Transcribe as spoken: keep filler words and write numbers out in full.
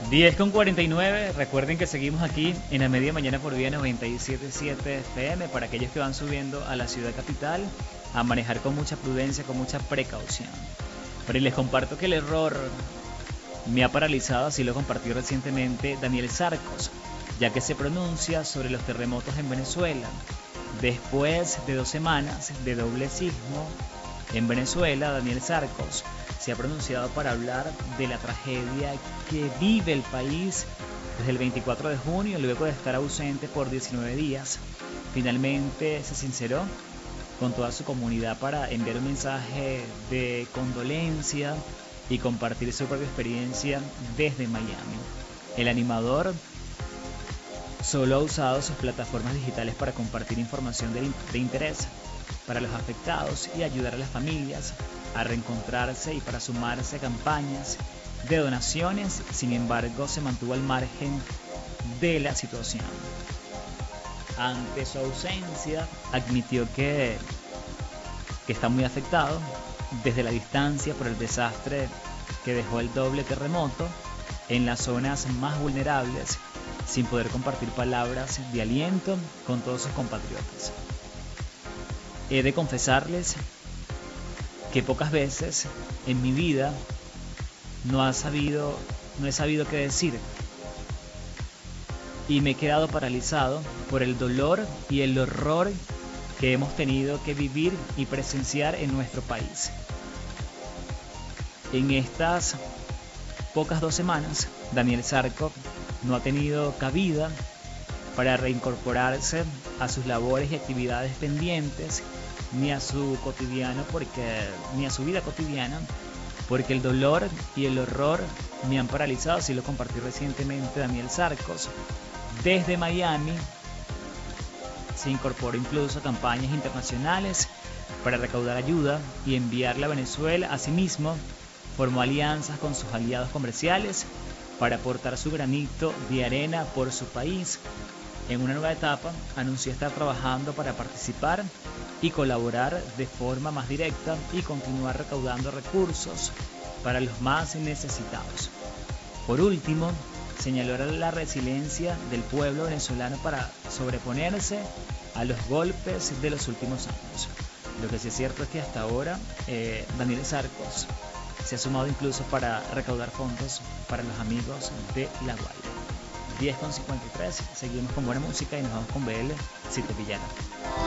diez con cuarenta y nueve, recuerden que seguimos aquí en la media mañana por vía noventa y siete punto siete F M para aquellos que van subiendo a la ciudad capital a manejar con mucha prudencia, con mucha precaución. Pero les comparto que el error me ha paralizado, así lo compartió recientemente Daniel Sarcos, ya que se pronuncia sobre los terremotos en Venezuela. Después de dos semanas de doble sismo en Venezuela, Daniel Sarcos se ha pronunciado para hablar de la tragedia que vive el país desde el veinticuatro de junio, luego de estar ausente por diecinueve días. Finalmente se sinceró con toda su comunidad para enviar un mensaje de condolencia y compartir su propia experiencia desde Miami. El animador solo ha usado sus plataformas digitales para compartir información de, de interés para los afectados y ayudar a las familias a reencontrarse y para sumarse a campañas de donaciones. Sin embargo, se mantuvo al margen de la situación. Ante su ausencia, admitió que, que está muy afectado desde la distancia por el desastre que dejó el doble terremoto en las zonas más vulnerables, sin poder compartir palabras de aliento con todos sus compatriotas. He de confesarles que pocas veces en mi vida no, ha sabido, no he sabido qué decir y me he quedado paralizado por el dolor y el horror que hemos tenido que vivir y presenciar en nuestro país. En estas pocas dos semanas, Daniel Sarcos no ha tenido cabida para reincorporarse a sus labores y actividades pendientes, ni a su cotidiano, porque ni a su vida cotidiana, porque el dolor y el horror me han paralizado. Así lo compartió recientemente Daniel Sarcos. Desde Miami se incorporó incluso a campañas internacionales para recaudar ayuda y enviarla a Venezuela. Asimismo, formó alianzas con sus aliados comerciales para aportar su granito de arena por su país. En una nueva etapa, anunció estar trabajando para participar y colaborar de forma más directa y continuar recaudando recursos para los más necesitados. Por último, señaló la resiliencia del pueblo venezolano para sobreponerse a los golpes de los últimos años. Lo que sí es cierto es que hasta ahora eh, Daniel Sarcos se ha sumado incluso para recaudar fondos para los amigos de La Guaira. diez con cincuenta y tres, seguimos con buena música y nos vamos con B L, Si te pillara.